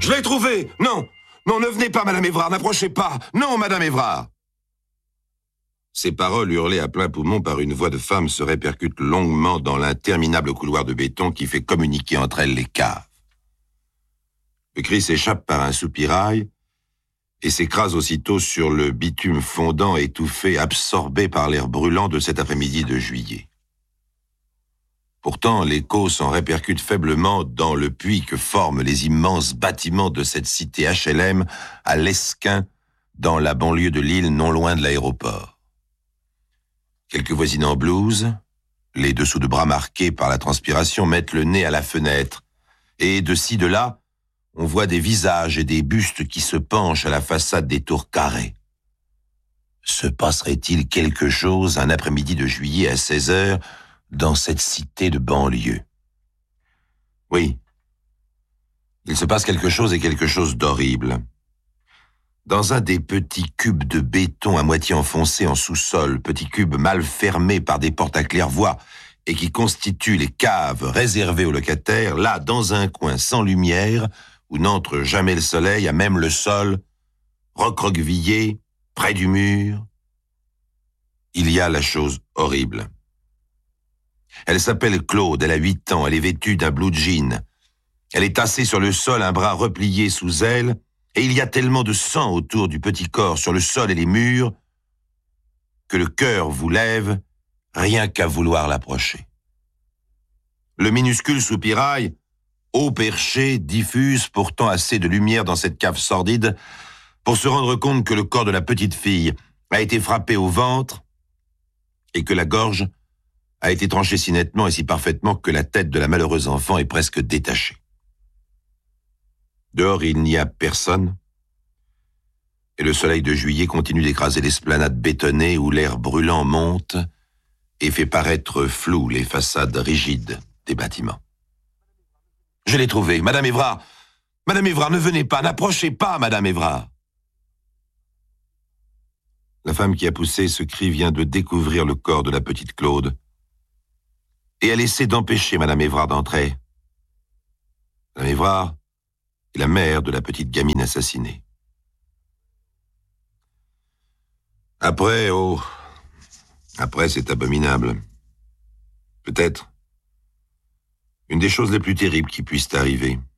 Je l'ai trouvé! Non! Non, ne venez pas, Madame Évrard, n'approchez pas! Non, Madame Évrard! Ces paroles hurlées à plein poumon par une voix de femme se répercutent longuement dans l'interminable couloir de béton qui fait communiquer entre elles les caves. Le cri s'échappe par un soupirail et s'écrase aussitôt sur le bitume fondant, étouffé, absorbé par l'air brûlant de cet après-midi de juillet. Pourtant, l'écho s'en répercute faiblement dans le puits que forment les immenses bâtiments de cette cité HLM à l'Esquin, dans la banlieue de Lille, non loin de l'aéroport. Quelques voisines en blouse, les dessous de bras marqués par la transpiration, mettent le nez à la fenêtre, et de ci, de là, on voit des visages et des bustes qui se penchent à la façade des tours carrées. Se passerait-il quelque chose un après-midi de juillet à 16 heures dans cette cité de banlieue? Oui, il se passe quelque chose et quelque chose d'horrible. Dans un des petits cubes de béton à moitié enfoncés en sous-sol, petits cubes mal fermés par des portes à claire-voie et qui constituent les caves réservées aux locataires, là, dans un coin sans lumière, où n'entre jamais le soleil, à même le sol, recroquevillé, près du mur, il y a la chose horrible. Elle s'appelle Claude, elle a 8 ans, elle est vêtue d'un blue jean. Elle est tassée sur le sol, un bras replié sous elle, et il y a tellement de sang autour du petit corps, sur le sol et les murs, que le cœur vous lève rien qu'à vouloir l'approcher. Le minuscule soupirail, haut perché, diffuse pourtant assez de lumière dans cette cave sordide pour se rendre compte que le corps de la petite fille a été frappé au ventre et que la gorge a été tranchée si nettement et si parfaitement que la tête de la malheureuse enfant est presque détachée. Dehors, il n'y a personne et le soleil de juillet continue d'écraser l'esplanade bétonnée où l'air brûlant monte et fait paraître floues les façades rigides des bâtiments. Je l'ai trouvé, Madame Évrard. Madame Évrard, ne venez pas, n'approchez pas, Madame Évrard. La femme qui a poussé ce cri vient de découvrir le corps de la petite Claude et elle essaie d'empêcher Madame Évrard d'entrer. Madame Évrard est la mère de la petite gamine assassinée. Après, après c'est abominable. Peut-être une des choses les plus terribles qui puissent arriver.